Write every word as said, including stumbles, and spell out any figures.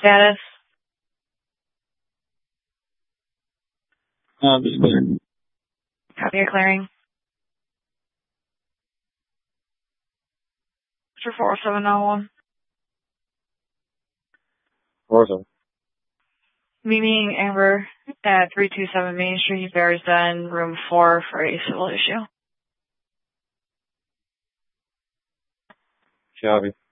status? Uh, just clear. Copy your clearing. For four seven oh one. four seven. Meeting Amber at three two seven Main Street, Bearsden, room four for a civil issue. Copy.